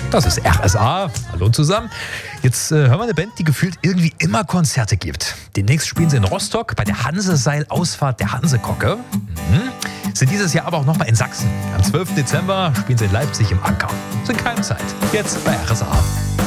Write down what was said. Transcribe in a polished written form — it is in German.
Das ist RSA. Hallo zusammen. Jetzt hören wir eine Band, die gefühlt irgendwie immer Konzerte gibt. Demnächst spielen sie in Rostock bei der Hanseseil-Ausfahrt der Hansekocke. Sind dieses Jahr aber auch nochmal in Sachsen. Am 12. Dezember spielen sie in Leipzig im Anker. Sind Keimzeit. Jetzt bei RSA.